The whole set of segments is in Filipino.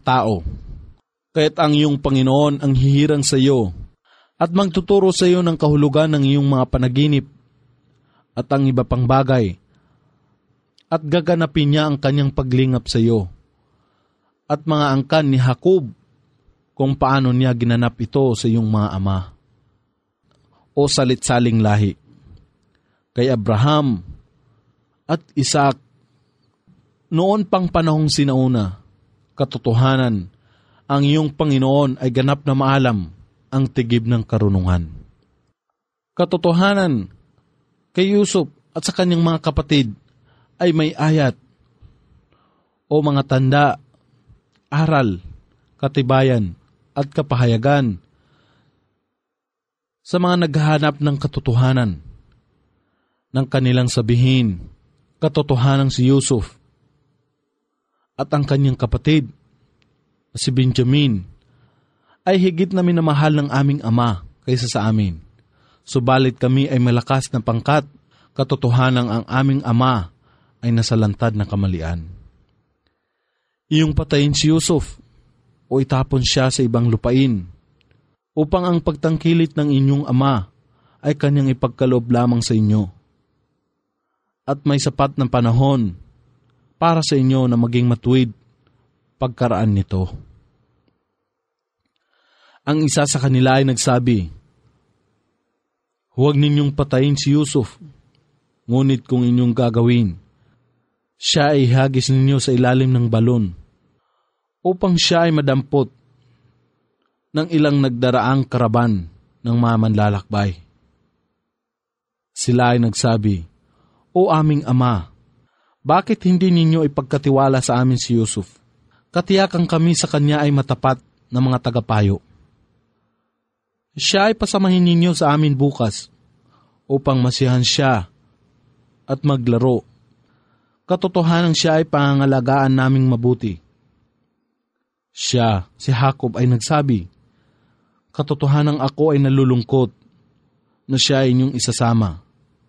tao. Kaya't ang iyong Panginoon ang hihirang sa iyo at magtuturo sa iyo ng kahulugan ng iyong mga panaginip at ang iba pang bagay, at gaganapin niya ang kanyang paglingap sa iyo at mga angkan ni Jacob kung paano niya ginanap ito sa iyong mga ama o salit-saling lahi. Kay Abraham at Isaac, noon pang panahong sinauna, katotohanan, ang iyong Panginoon ay ganap na maalam ang tigib ng karunungan. Katotohanan, kay Yusuf at sa kanyang mga kapatid ay may ayat o mga tanda, aral, katibayan at kapahayagan sa mga naghahanap ng katotohanan ng kanilang sabihin. Katotohanan si Yusuf at ang kanyang kapatid si Benjamin ay higit na minamahal ng aming ama kaysa sa amin. Subalit kami ay malakas na pangkat, katotohanan ang aming ama ay nasa lantad na kamalian. Iyong patayin si Yusuf o itapon siya sa ibang lupain upang ang pagtangkilit ng inyong ama ay kanyang ipagkaloob lamang sa inyo. At may sapat ng panahon para sa inyo na maging matuwid pagkaraan nito. Ang isa sa kanila ay nagsabi, "Huwag ninyong patayin si Yusuf, ngunit kung inyong gagawin, siya ay ihagis ninyo sa ilalim ng balon upang siya ay madampot ng ilang nagdaraang karaban ng mga manlalakbay." Sila ay nagsabi, "O aming ama, bakit hindi ninyo ipagkatiwala sa amin si Yusuf? Katiyakan kami sa kanya ay matapat na mga tagapayo. Siya ay pasamahin ninyo sa amin bukas upang masiyahan siya at maglaro. Katotohanan siya ay pangangalagaan naming mabuti." Siya, si Jacob, ay nagsabi, "Katotohanan ako ay nalulungkot na siya ay inyong isasama.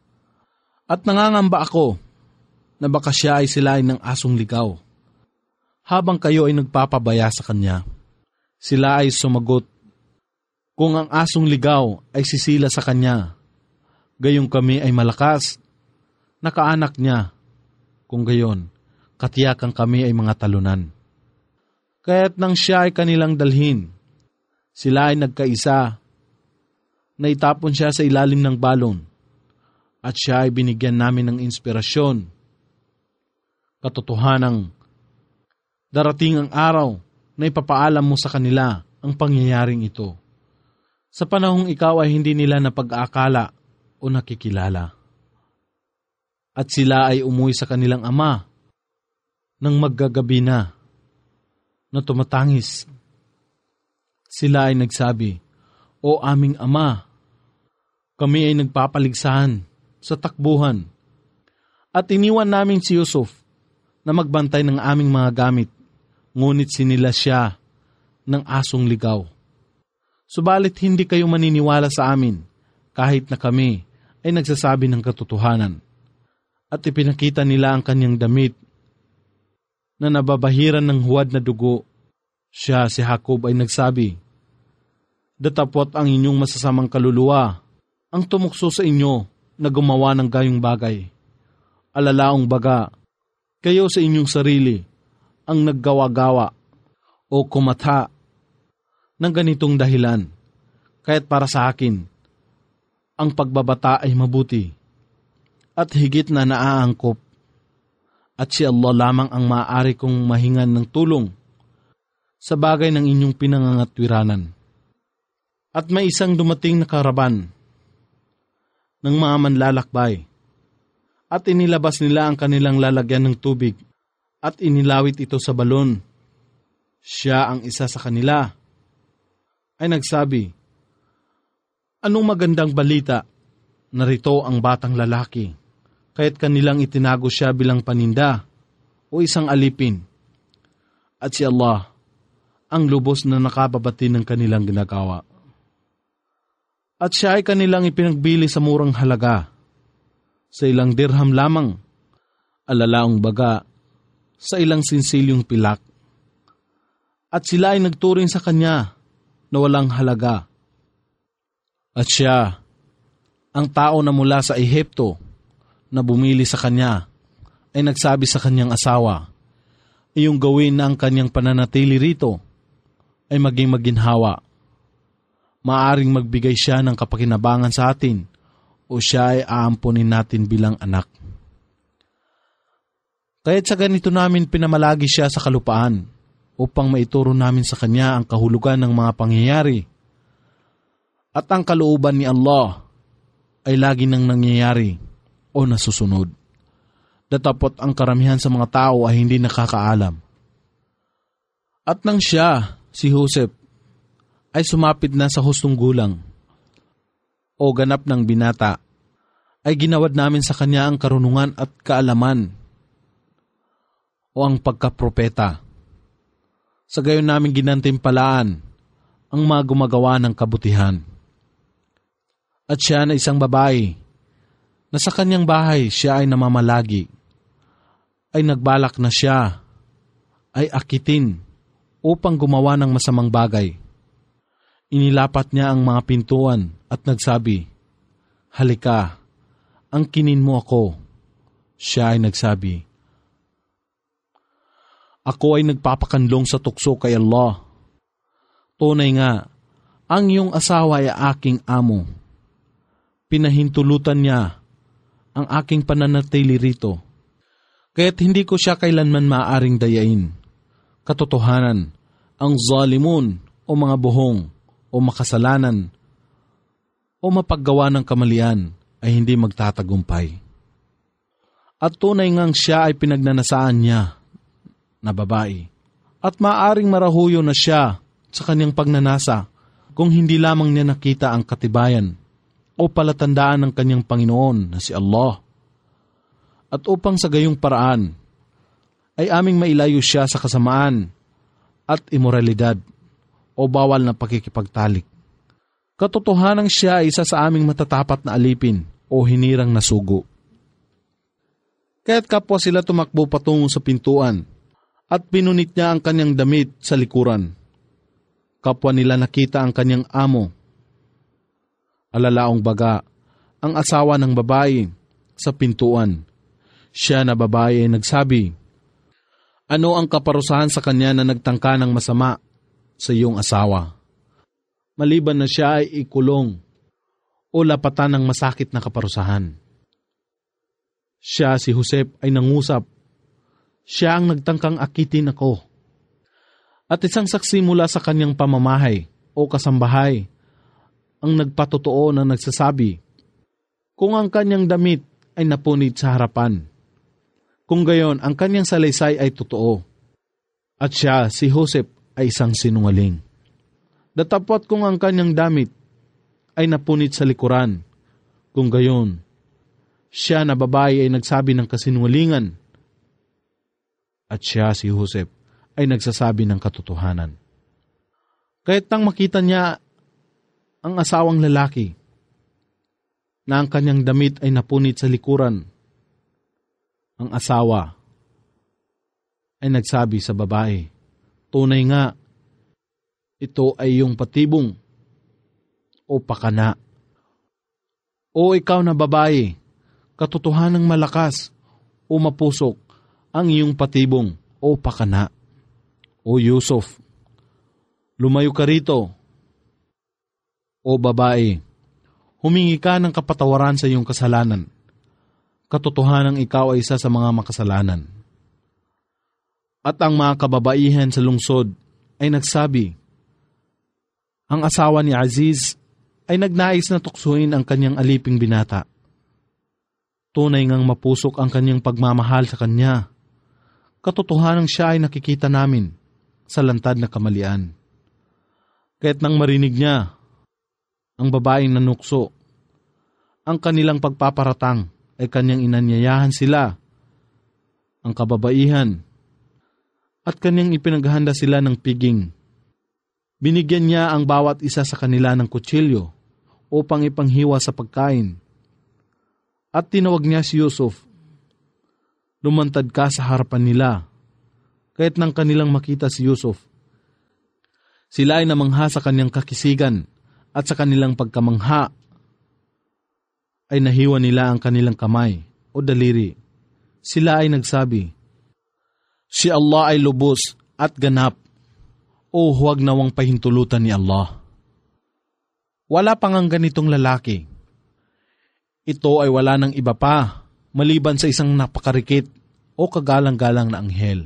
At nangangamba ako na baka siya ay silain ng asong ligaw habang kayo ay nagpapabaya sa kanya." Sila ay sumagot, "Kung ang asong ligaw ay sisila sa kanya, gayong kami ay malakas, nakaanak niya. Kung gayon, katiyakan kami ay mga talunan." Kaya't nang siya ay kanilang dalhin, sila ay nagkaisa, na itapon siya sa ilalim ng balon, at siya ay binigyan namin ng inspirasyon. Katotohanang, darating ang araw na ipapaalam mo sa kanila ang pangyayaring ito, sa panahong ikaw ay hindi nila napag-aakala o nakikilala. At sila ay umuwi sa kanilang ama nang maggagabi na tumatangis. Sila ay nagsabi, "O aming ama, kami ay nagpapaligsahan sa takbuhan at iniwan namin si Yusuf na magbantay ng aming mga gamit, ngunit sinila siya ng asong ligaw. Subalit hindi kayo maniniwala sa amin kahit na kami ay nagsasabi ng katotohanan." At ipinakita nila ang kanyang damit na nababahiran ng huwad na dugo. Siya, si Jacob, ay nagsabi, "Datapwat ang inyong masasamang kaluluwa ang tumukso sa inyo na gumawa ng gayong bagay. Alalaong baga, kayo sa inyong sarili ang naggawa-gawa o kumata ng ganitong dahilan. Kaya't para sa akin, ang pagbabata ay mabuti at higit na naaangkop. At si Allah lamang ang maaari kong mahingan ng tulong sa bagay ng inyong pinangangatwiranan." At may isang dumating na karaban ng mga manlalakbay, at inilabas nila ang kanilang lalagyan ng tubig at inilawit ito sa balon. Siya, ang isa sa kanila, ay nagsabi, "Anong magandang balita? Narito ang batang lalaki." Kaya't kanilang itinago siya bilang paninda o isang alipin. At si Allah ang lubos na nakababati ng kanilang ginagawa. At siya ay kanilang ipinagbili sa murang halaga, sa ilang dirham lamang, alalaong baga, sa ilang sinsilyong pilak. at sila ay nagturing sa kanya na walang halaga. At siya, ang tao na mula sa Ehipto na bumili sa kanya, ay nagsabi sa kanyang asawa, iyong gawin na ang kanyang pananatili rito ay maging maginhawa. Maaring magbigay siya ng kapakinabangan sa atin o siya ay aampunin natin bilang anak. Kaya't sa ganito namin pinamalagi siya sa kalupaan upang maituro namin sa kanya ang kahulugan ng mga pangyayari. At ang kalooban ni Allah ay lagi nang nangyayari o nasusunod. Datapot ang karamihan sa mga tao ay hindi nakakaalam. At nang siya, si Joseph, ay sumapit na sa hustong gulang o ganap ng binata, ay ginawad namin sa kanya ang karunungan at kaalaman o ang pagkapropeta. Sa gayon namin ginantimpalaan ang mga gumagawa ng kabutihan. At siya na isang babae na sa kanyang bahay siya ay namamalagi, ay nagbalak na siya ay akitin upang gumawa ng masamang bagay. Inilapat niya ang mga pintuan at nagsabi, halika, angkinin mo ako. Siya ay nagsabi, ako ay nagpapakanlong sa tukso kay Allah. Tunay nga, ang iyong asawa ay aking amo. Pinahintulutan niya ang aking pananatili rito. Kaya't hindi ko siya kailanman maaaring dayain. Katotohanan, ang zalimun o mga buhong o makasalanan o mapaggawa ng kamalian ay hindi magtatagumpay. At tunay ngang siya ay pinagnanasaan niya na babae. At maaaring marahuyo na siya sa kanyang pagnanasa kung hindi lamang niya nakita ang katibayan o palatandaan ng kanyang Panginoon na si Allah. At upang sa gayong paraan ay aming mailayo siya sa kasamaan at imoralidad o bawal na pakikipagtalik. Katotohanang siya ay isa sa aming matatapat na alipin o hinirang na sugo. Kaya't kapwa sila tumakbo patungo sa pintuan at pinunit niya ang kanyang damit sa likuran. Kapwa nila nakita ang kanyang amo. Alalaong baga, ang asawa ng babae sa pintuan. Siya na babae ay nagsabi, ano ang kaparusahan sa kanya na nagtangka ng masama sa iyong asawa? Maliban na siya ay ikulong o lapatan ng masakit na kaparusahan. Siya, si Joseph, ay nangusap. Siya ang nagtangkang akitin ako. At isang saksi mula sa kanyang pamamahay o kasambahay ang nagpatotoo na nagsasabi, kung ang kanyang damit ay napunit sa harapan, kung gayon ang kanyang salaysay ay totoo, at siya, si Joseph, ay isang sinungaling. Datapot kung ang kanyang damit ay napunit sa likuran, kung gayon, siya na babae ay nagsabi ng kasinungalingan, at siya, si Joseph, ay nagsasabi ng katotohanan. Kaya't nang makita niya ang asawang lalaki na ang kanyang damit ay napunit sa likuran, ang asawa ay nagsabi sa babae, tunay nga, ito ay iyong patibong o pakana. O ikaw na babae, katotohanang malakas o mapusok ang iyong patibong o pakana. O Yusuf, lumayo ka rito. O babae, humingi ka ng kapatawaran sa iyong kasalanan. Katotohanang ikaw ay isa sa mga makasalanan. At ang mga kababaihan sa lungsod ay nagsabi, ang asawa ni Aziz ay nagnais na tuksuin ang kanyang aliping binata. Tunay ngang mapusok ang kanyang pagmamahal sa kanya. Katotohanang siya ay nakikita namin sa lantad na kamalian. Kaya't nang marinig niya ang babaeng nanukso, ang kanilang pagpaparatang ay kanyang inanyayahan sila, ang kababaihan, at kanyang ipinaghanda sila ng piging. Binigyan niya ang bawat isa sa kanila ng kutsilyo upang ipanghiwa sa pagkain. At tinawag niya si Yusuf. Lumantad ka sa harapan nila. Kaya't nang kanilang makita si Yusuf, Sila ay namangha sa kanyang kakisigan at sa kanilang pagkamangha ay nahiwa nila ang kanilang kamay o daliri. Sila ay nagsabi, "Si Allah ay lubos at ganap, o huwag nawang pahintulutan ni Allah." Wala pang ang ganitong lalaki. Ito ay wala ng iba pa, maliban sa isang napakarikit o kagalang-galang na anghel.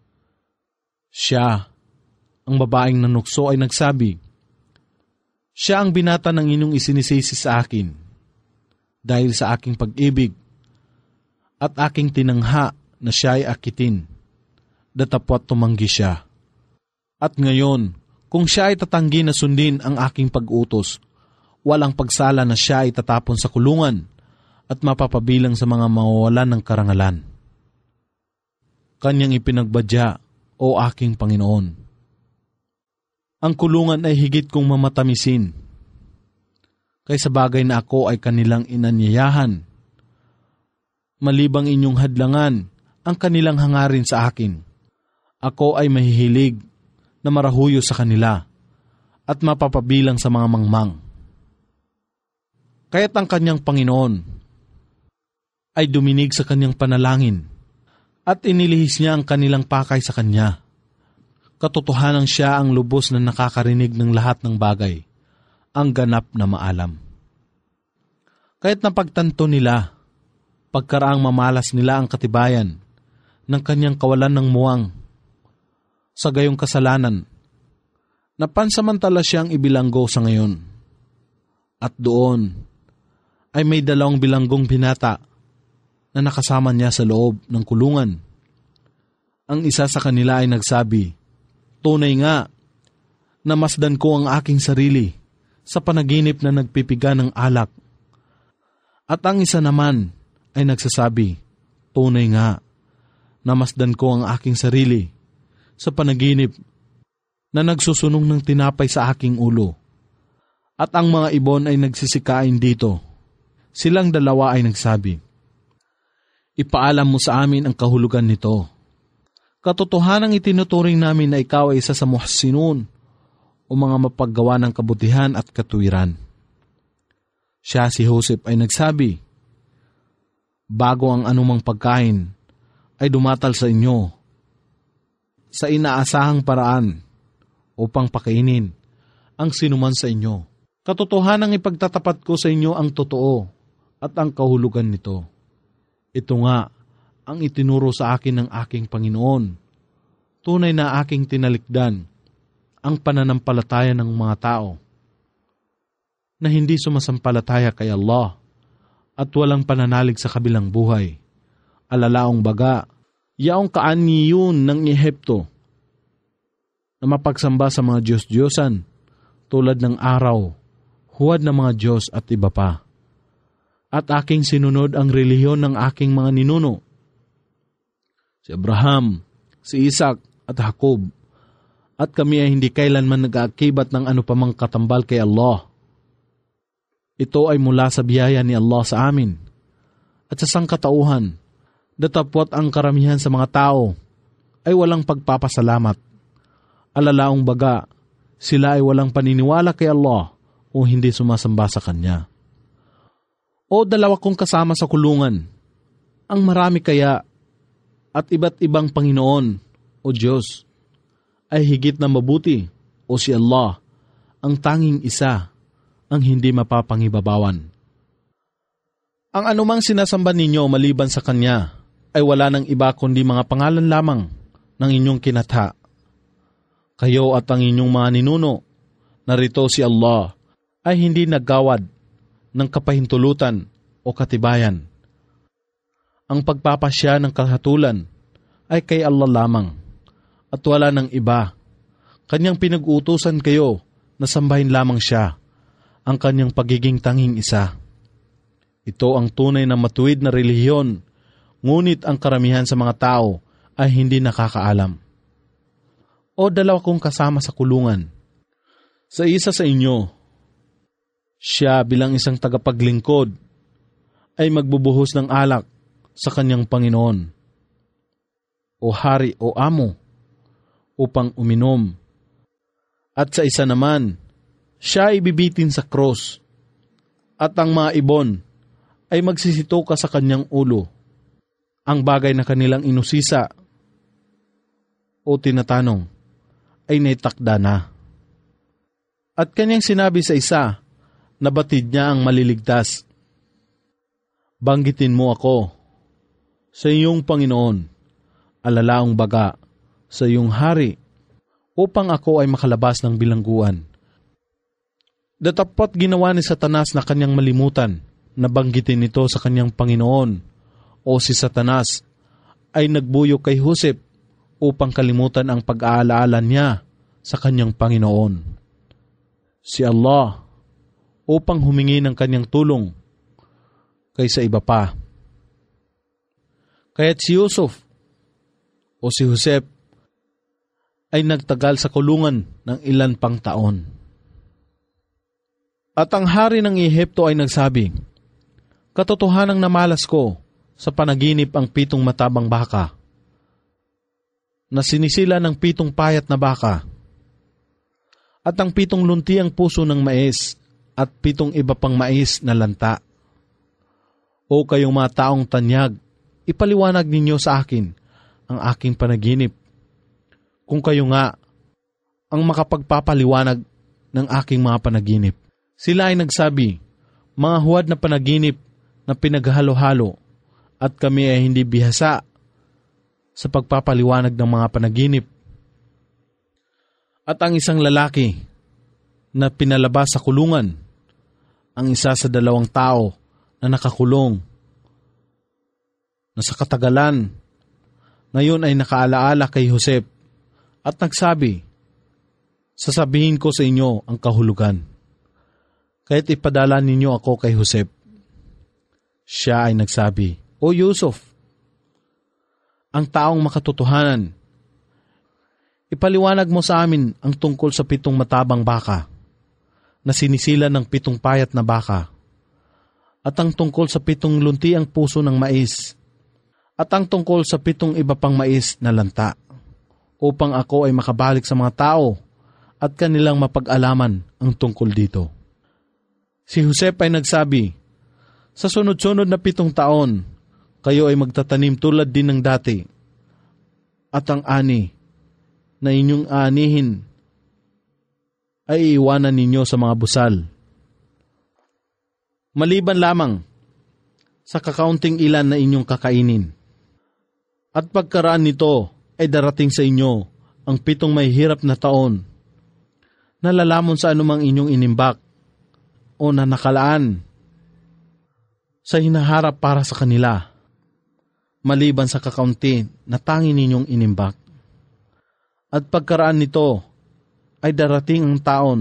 Siya, ang babaeng nanukso, ay nagsabi, "Siya ang binata ng inyong isinisisi sa akin, dahil sa aking pag-ibig at aking tinangha na siya ay akitin, datapwat tumanggi siya. At ngayon, kung siya ay tatanggi na sundin ang aking pag-utos, walang pagsala na siya ay tatapon sa kulungan at mapapabilang sa mga mawawalan ng karangalan. Kanyang ipinagbadya, o aking Panginoon. Ang kulungan ay higit kong mamatamisin, kaysa bagay na ako ay kanilang inanyayahan. Malibang inyong hadlangan ang kanilang hangarin sa akin, ako ay mahihilig na marahuyo sa kanila at mapapabilang sa mga mangmang. Kaya't ang kanyang Panginoon ay duminig sa kanyang panalangin at inilihis niya ang kanilang pakay sa kanya. Katotohanan siya ang lubos na nakakarinig ng lahat ng bagay, ang ganap na maalam. Kaya't napagtanto nila, pagkaraang mamalas nila ang katibayan ng kanyang kawalan ng muwang sa gayong kasalanan, na pansamantala siyang ibilanggo sa ngayon. At doon ay may 2 bilanggong binata na nakasama niya sa loob ng kulungan. Ang isa sa kanila ay nagsabi, "Tunay nga, namasdan ko ang aking sarili sa panaginip na nagpipiga ng alak." At ang isa naman ay nagsasabi, "Tunay nga, namasdan ko ang aking sarili sa panaginip na nagsusunog ng tinapay sa aking ulo." At ang mga ibon ay nagsisikain dito. Silang 2 ay nagsabi, "Ipaalam mo sa amin ang kahulugan nito. Katotohanang itinuturing namin na ikaw ay isa sa muhsinun o mga mapaggawa ng kabutihan at katuwiran." Siya, si Joseph, ay nagsabi, "Bago ang anumang pagkain ay dumatal sa inyo sa inaasahang paraan upang pakainin ang sinuman sa inyo. Katotohanang ipagtatapat ko sa inyo ang totoo at ang kahulugan nito. Ito nga ang itinuro sa akin ng aking Panginoon. Tunay na aking tinalikdan ang pananampalataya ng mga tao na hindi sumasampalataya kay Allah at walang pananalig sa kabilang buhay. Alalaong baga, yaong kaaniyon ng Ehipto na mapagsamba sa mga Diyos-Diyosan tulad ng araw, huwad ng mga Diyos at iba pa. At aking sinunod ang relihiyon ng aking mga ninuno, si Abraham, si Isaac at Jacob, at kami ay hindi kailanman nag-aakibat ng ano pamang katambal kay Allah. Ito ay mula sa biyaya ni Allah sa amin, at sa sangkatauhan, datapwat ang karamihan sa mga tao ay walang pagpapasalamat. Alalaong baga, sila ay walang paniniwala kay Allah o hindi sumasamba sa Kanya. O 2 kong kasama sa kulungan, ang marami kaya at iba't ibang Panginoon o Diyos ay higit na mabuti o si Allah, ang tanging isa, ang hindi mapapangibabawan. Ang anumang sinasamba ninyo maliban sa Kanya ay wala ng iba kundi mga pangalan lamang ng inyong kinatha. Kayo at ang inyong mga ninuno, narito si Allah, ay hindi naggawad ng kapahintulutan o katibayan. Ang pagpapasya ng kahatulan ay kay Allah lamang at wala ng iba. Kanyang pinag-uutusan kayo na sambahin lamang siya, ang kanyang pagiging tanging isa. Ito ang tunay na matuwid na relihiyon, ngunit ang karamihan sa mga tao ay hindi nakakaalam. O 2 kong kasama sa kulungan, sa isa sa inyo, siya bilang isang tagapaglingkod ay magbubuhos ng alak sa kanyang Panginoon o hari o amo upang uminom. At sa isa naman, siya ay bibitin sa krus, at ang mga ibon ay magsisitoka sa kanyang ulo. Ang bagay na kanilang inusisa o tinatanong ay naitakda na. At kanyang sinabi sa isa, na batid niya ang maliligtas, banggitin mo ako sa iyong Panginoon, alalaong baga sa iyong hari, upang ako ay makalabas ng bilangguan. Datapot ginawa ni Satanas na kanyang malimutan na banggitin ito sa kanyang Panginoon, o si Satanas ay nagbuyog kay Josep upang kalimutan ang pag-aalaala niya sa kanyang Panginoon. Si Allah upang humingi ng kanyang tulong kaysa iba pa. Kaya't si Yusuf o si Josep ay nagtagal sa kulungan ng ilan pang taon. At ang hari ng Ehipto ay nagsabi, katotohanang namalas ko sa panaginip ang 7 matabang baka, na sinisila ng 7 payat na baka, at ang 7 lunti ang puso ng mais, at 7 iba pang mais na lanta. O kayong mga taong tanyag, ipaliwanag ninyo sa akin ang aking panaginip. Kung kayo nga ang makapagpapaliwanag ng aking mga panaginip. Sila ay nagsabi, mga huwad na panaginip na pinaghalo-halo, at kami ay hindi bihasa sa pagpapaliwanag ng mga panaginip. At ang isang lalaki na pinalabas sa kulungan, ang isa sa 2 tao na nakakulong, na sa katagalan, ngayon ay nakaalaala kay Josep, at nagsabi, sasabihin ko sa inyo ang kahulugan, kaya't ipadala ninyo ako kay Josep. Siya ay nagsabi, O Yusuf, ang taong makatotohanan, ipaliwanag mo sa amin ang tungkol sa 7 matabang baka, na sinisila ng 7 payat na baka, at ang tungkol sa 7 luntiang puso ng mais, at ang tungkol sa 7 iba pang mais na lanta, upang ako ay makabalik sa mga tao at kanilang mapag-alaman ang tungkol dito. Si Josep ay nagsabi, sa sunod-sunod na 7 taon, kayo ay magtatanim tulad din ng dati, at ang ani na inyong aanihin ay iiwanan ninyo sa mga busal. Maliban lamang sa kakaunting ilan na inyong kakainin. At pagkaraan nito ay darating sa inyo ang 7 may hirap na taon, na lalamon sa anumang inyong inimbak o na nakalaan sa hinaharap para sa kanila, maliban sa kakaunti na tangi ninyong inimbak. At pagkaraan nito ay darating ang taon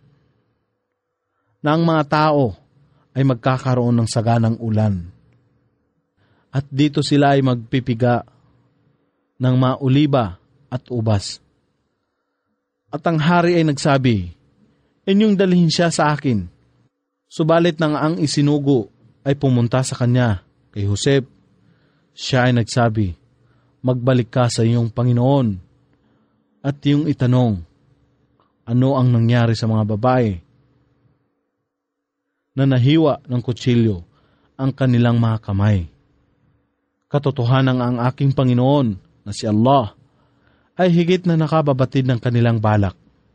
na ang mga tao ay magkakaroon ng saganang ulan. At dito sila ay magpipiga ng mga oliba at ubas. At ang hari ay nagsabi, inyong dalhin siya sa akin. Subalit nang ang isinugo ay pumunta sa kanya kay Josep, siya ay nagsabi, magbalik ka sa iyong Panginoon at iyong itanong, ano ang nangyari sa mga babae na nahiwa ng kutsilyo ang kanilang mga kamay. Katotohanan ang aking Panginoon na si Allah ay higit na nakababatid ng kanilang balak.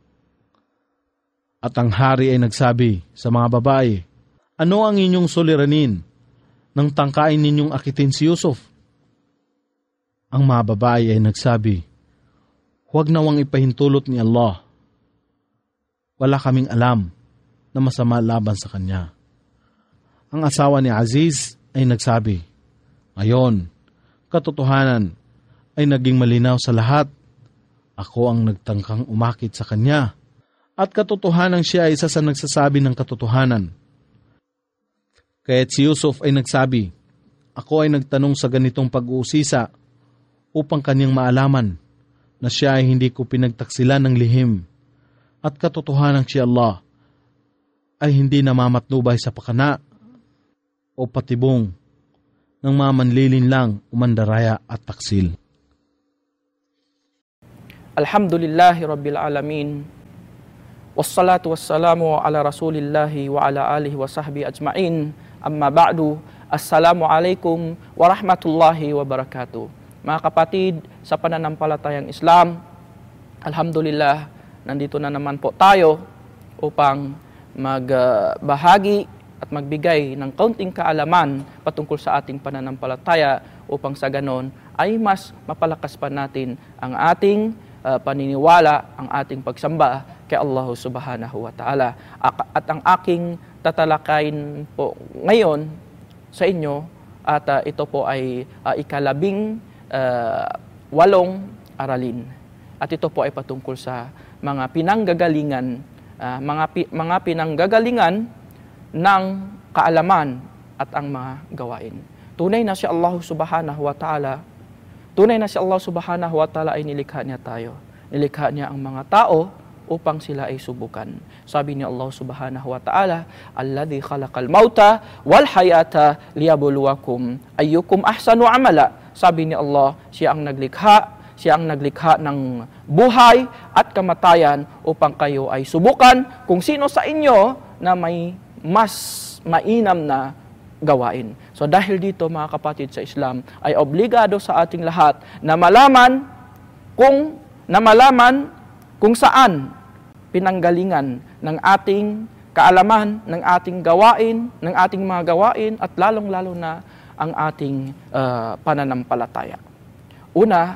At ang hari ay nagsabi sa mga babae, ano ang inyong suliranin nang tangkain ninyong akitin si Yusuf? Ang mga babae ay nagsabi, huwag nawang ipahintulot ni Allah. Wala kaming alam na masama laban sa kanya. Ang asawa ni Aziz ay nagsabi, ngayon, katotohanan ay naging malinaw sa lahat. Ako ang nagtangkang umakit sa kanya. At katotohanan siya ay isa sa nagsasabi ng katotohanan. Kaya't si Yusuf ay nagsabi, ako ay nagtanong sa ganitong pag-uusisa upang kanyang maalaman na siya ay hindi ko pinagtaksilan ng lihim. At katotohanan si Allah ay hindi namamatnubay sa pakana o patibong ng mga manlilin lang, umandaraya at taksil. Alhamdulillahi Rabbil Alamin. Wassalatu wassalamu ala rasulillahi wa ala alihi wa sahbihi ajma'in. Amma ba'du. Assalamualaikum warahmatullahi wabarakatuh. Mga kapatid, sa pananampalatayang Islam, alhamdulillah, nandito na naman po tayo upang magbahagi at magbigay ng kaunting kaalaman patungkol sa ating pananampalataya upang sa ganon ay mas mapalakas pa natin ang ating paniniwala, ang ating pagsamba kay Allah subhanahu wa ta'ala. At ang aking tatalakayin po ngayon sa inyo at ito po ay walong aralin. At ito po ay patungkol sa mga pinanggagalingan, mga pinanggagalingan ng kaalaman at ang mga gawain. Tunay na si Allah subhanahu wa ta'ala, ay nilikha niya tayo. Nilikha niya ang mga tao upang sila ay subukan. Sabi ni Allah subhanahu wa ta'ala, alladhi khalaqal mauta wal hayata liyabluwakum ayyukum ahsanu amala. Sabi ni Allah, siya ang naglikha ng buhay at kamatayan upang kayo ay subukan kung sino sa inyo na may mas mainam na gawain. So dahil dito mga kapatid sa Islam, ay obligado sa ating lahat na malaman kung saan pinanggalingan ng ating kaalaman, ng ating gawain, ng ating mga gawain, at lalong-lalo na ang ating pananampalataya. Una,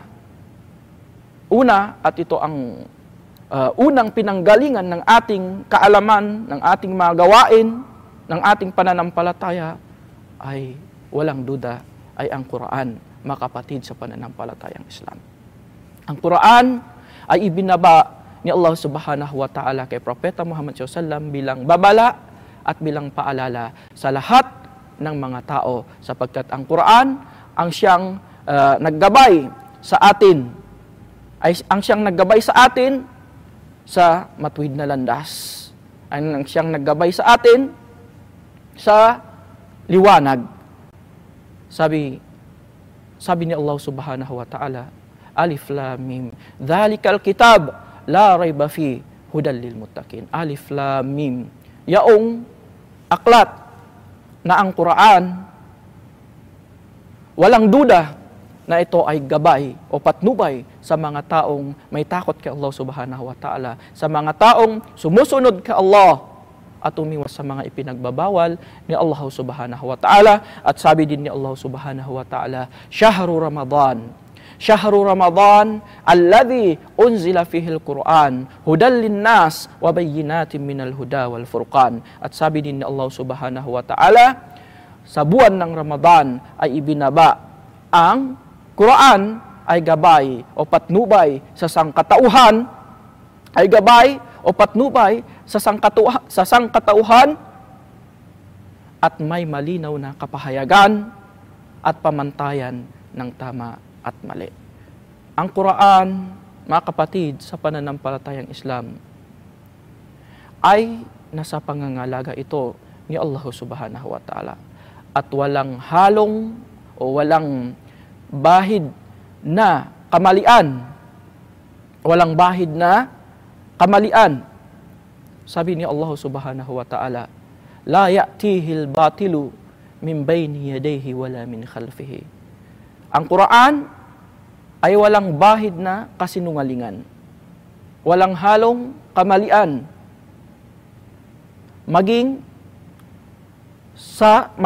at ito ang unang pinanggalingan ng ating kaalaman, ng ating mga gawain, ng ating pananampalataya, ay walang duda ay ang Quran, mga kapatid sa pananampalatayang Islam. Ang Quran ay ibinaba ni Allah subhanahu wa ta'ala kay Propeta Muhammad SAW bilang babala at bilang paalala sa lahat ng mga tao, sapagkat ang Quran ang siyang naggabay sa atin, sa matuwid na landas, ang siyang naggabay sa atin sa liwanag. Sabi ni Allah subhanahu wa ta'ala, Alif Lam Mim, dhalikal kitab la rayba fi hudal lil muttaqin. Alif Lam Mim, yaong aklat na ang Quran, walang duda na ito ay gabay o patnubay sa mga taong may takot kay Allah subhanahu wa ta'ala, sa mga taong sumusunod kay Allah at umiwas sa mga ipinagbabawal ni Allah subhanahu wa ta'ala. At sabi din ni Allah subhanahu wa ta'ala, Shahru Ramadan alladhi unzila fihi al-Quran hudal linnas wa bayyinatin minal huda wal furqan. At sabi din ni Allah subhanahu wa ta'ala, sa buwan ng Ramadan ay ibinaba ang Quran, ay gabay o patnubay sa sangkatauhan, sa sangkatauhan at may malinaw na kapahayagan at pamantayan ng tama at mali. Ang Quran, mga kapatid, sa pananampalatayang Islam, ay nasa pangangalaga ito ni Allah subhanahu wa ta'ala. At walang halong o walang bahid na kamalian. Sabi ni Allah subhanahu wa ta'ala, la ya'tihil batilu min bayni yadayhi wala min khalfihi. Ang Quran ay walang bahid na kasinungalingan, walang halong kamalian, maging sa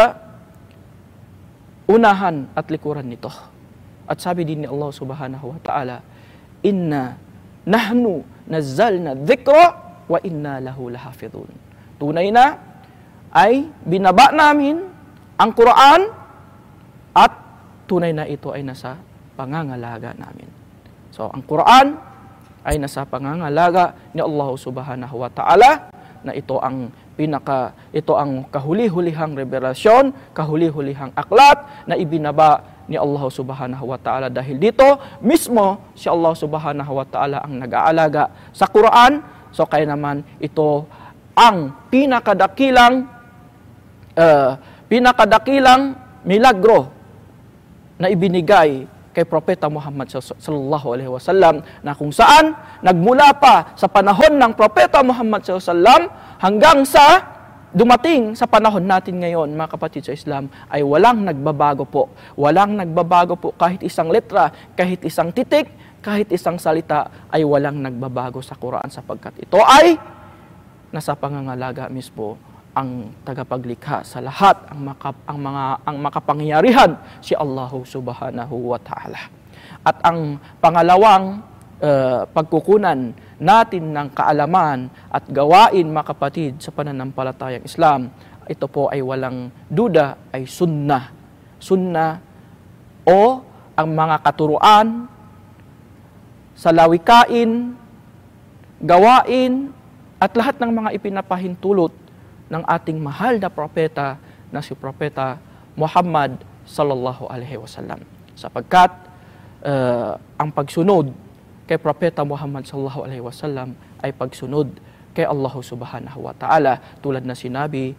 unahan at likuran nito. At sabi din ni Allah subhanahu wa ta'ala, inna nahnu nazzalna dhikra wa inna lahu lahafidhun. Tunay na ay binaba namin ang Quran at tunay na ito ay nasa pangangalaga namin. So, ang Quran ay nasa pangangalaga ni Allah subhanahu wa ta'ala, na ito ang kahuli-hulihang revelasyon, kahuli-hulihang aklat na ibinaba ni Allah subhanahu wa ta'ala. Dahil dito mismo si Allah subhanahu wa ta'ala ang nag-aalaga sa Quran. So kaya naman ito ang pinakadakilang milagro na ibinigay kay Propeta Muhammad sallallahu alaihi wasallam, na kung saan nagmula pa sa panahon ng Propeta Muhammad sallallahu alaihi wasallam hanggang sa dumating sa panahon natin ngayon, mga kapatid sa Islam, ay walang nagbabago po. Walang nagbabago po, kahit isang letra, kahit isang titik, kahit isang salita, ay walang nagbabago sa Quran, sapagkat ito ay nasa pangangalaga mismo ang tagapaglikha sa lahat, ang makapangyarihan, si Allah subhanahu wa ta'ala. At ang pangalawang pagkukunan natin ng kaalaman at gawain, mga kapatid, sa pananampalatayang Islam, ito po ay walang duda, ay sunnah. Sunnah o ang mga katuruan sa lawikain, gawain, at lahat ng mga ipinapahintulot ng ating mahal na propeta na si Propeta Muhammad sallallahu alaihi wasallam. Sapagkat ang pagsunod kay Propeta Muhammad sallallahu alaihi wasallam ay pagsunod kay Allah subhanahu wa ta'ala, tulad na sinabi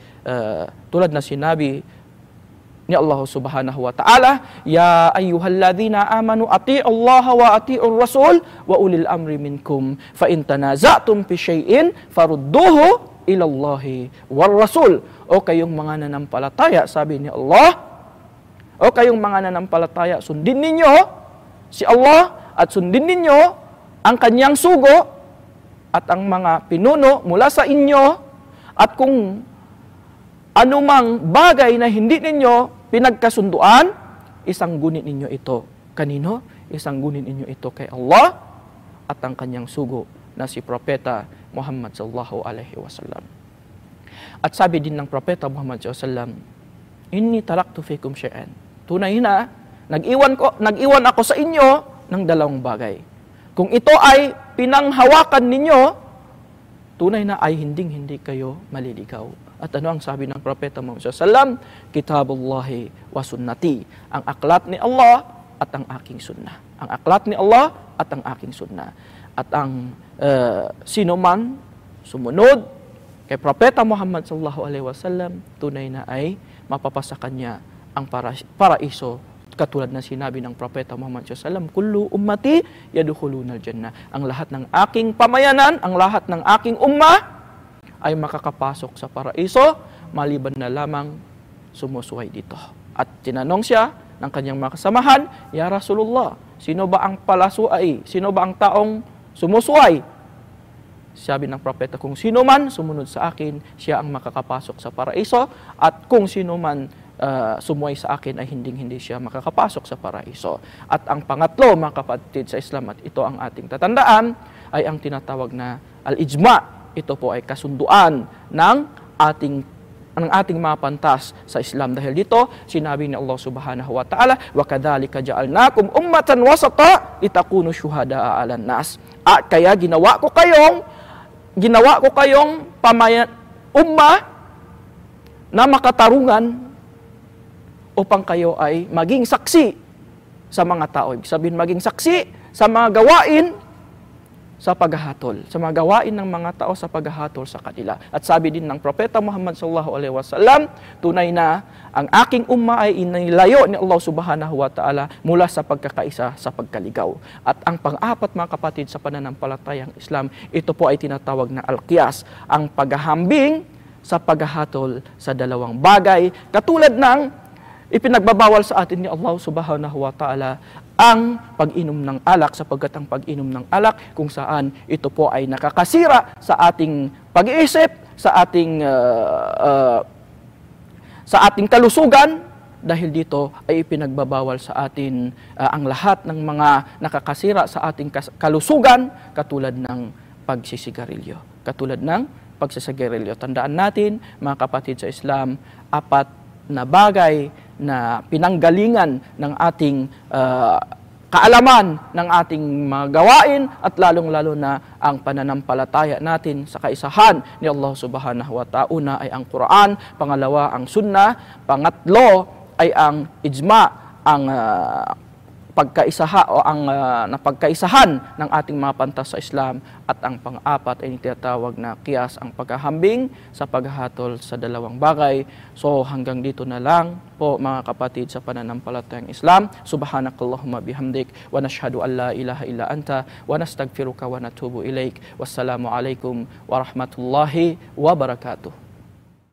ni Allah subhanahu wa ta'ala, ya ayyuhalladhina amanu ati'u Allah wa ati'ur rasul wa ulil amri minkum fa in tanaza'tum fi syai'in farudduhu ilallahi war rasul. O kayong mga nanampalataya, sabi ni Allah, o kayong mga nanampalataya, sundin ninyo si Allah at sundin ninyo ang kanyang sugo at ang mga pinuno mula sa inyo, at kung anumang bagay na hindi ninyo pinagkasunduan, isanggunin ninyo ito. Kanino? Isanggunin ninyo ito kay Allah at ang kanyang sugo na si Propeta Muhammad sallallahu alaihi wasallam. At sabi din ng Propeta Muhammad sallallahu alaihi wasallam, inni taraktu fikum syai'an. Tunay na, nag-iwan ako sa inyo ng dalawang bagay. Kung ito ay pinanghawakan ninyo, tunay na ay hindi kayo maliligaw. At ano ang sabi ng Propeta Muhammad sallallahu alaihi wasallam? Kitabullahi wa sunnati. Ang aklat ni Allah at ang aking sunnah. Ang aklat ni Allah at ang aking sunnah. At ang sino man sumunod kay Propeta Muhammad sallallahu alaihi wasallam, tunay na ay mapapasa kanya ang paraiso, katulad na sinabi ng Propeta Muhammad sallallahu alaihi wasallam, kullu ummati yadkhulunal jannah. Ang lahat ng aking pamayanan, ang lahat ng aking ummah ay makakapasok sa paraiso, maliban na lamang sumusuway dito. At tinanong siya ng kanyang mga kasamahan, ya Rasulullah, sino ba ang palasuay? Sino ba ang taong sumusuway? Sabi ng propeta, kung sino man sumunod sa akin, siya ang makakapasok sa paraiso, at kung sino man sumuway sa akin ay hindi siya makakapasok sa paraiso. At ang pangatlo, mga kapatid sa Islam, at ito ang ating tatandaan, ay ang tinatawag na al-ijma'. Ito po ay kasunduan ng ating mga pantas sa Islam. Dahil dito, sinabi ni Allah subhanahu wa ta'ala, wa kadzalika ja'alnakum ummatan wasata litakunu syuhada'a 'alan nas. At kaya ginawa ko kayong ummah na makatarungan upang kayo ay maging saksi sa mga tao. Ibig sabihin, maging saksi sa mga gawain sa paghahatol, sa mga gawain ng mga tao sa paghahatol sa kanila. At sabi din ng Propeta Muhammad sallallahu alaihi wasallam, tunay na ang aking umma ay inilayo ni Allah subhanahu wa ta'ala mula sa pagkakaisa sa pagkaligaw. At ang pang-apat, mga kapatid, sa pananampalatayang Islam, ito po ay tinatawag na al-qiyas, ang paghahambing sa paghahatol sa dalawang bagay, katulad ng ipinagbabawal sa atin ni Allah subhanahu wa ta'ala ang pag-inom ng alak, sapagkat ang pag-inom ng alak kung saan ito po ay nakakasira sa ating pag-iisip, sa ating kalusugan. Dahil dito ay ipinagbabawal sa atin ang lahat ng mga nakakasira sa ating kalusugan, katulad ng pagsisigarilyo. Tandaan natin, mga kapatid sa Islam, 4 na bagay na pinanggalingan ng ating kaalaman, ng ating mga gawain, at lalong-lalo na ang pananampalataya natin sa kaisahan ni Allah subhanahu wa ta'ala. Una ay ang Quran, pangalawa ang Sunnah, pangatlo ay ang ijma, ang pagkaisaha o ang napagkaisahan ng ating mga pantas sa Islam, at ang pang-apat ay tinatawag na qiyas, ang paghahambing sa paghahatol sa dalawang bagay. So hanggang dito na lang po mga kapatid sa pananampalatayang Islam. Subhanakallahumma bihamdik wa nashhadu an la ilaha illa anta wa nastaghfiruka wa natubu ilaik. Wassalamu alaikum warahmatullahi wabarakatuh.